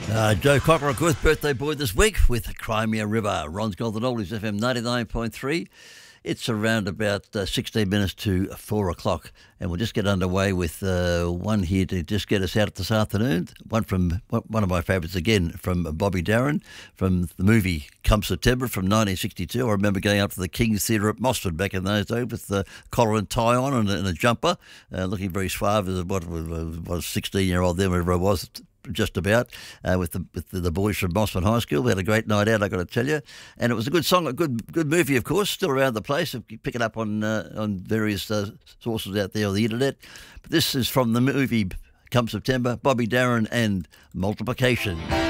Joe Cockrock with Birthday Boy this week with Crimea River. Ron's Golden Oldies FM 99.3. It's around about 16 minutes to 4 o'clock, and we'll just get underway with one here to just get us out this afternoon. One from one of my favourites again, from Bobby Darin, from the movie Come September from 1962. I remember going up to the King's Theatre at Mosford back in those days with the collar and tie on and a jumper, looking very suave as what was a 16-year-old then, whatever I was. Just about with the boys from Mosford High School. We had a great night out, I got to tell you, and it was a good song, a good movie, of course. Still around the place. You pick it up on various sources out there on the internet. But this is from the movie Come September. Bobby Darin and Multiplication.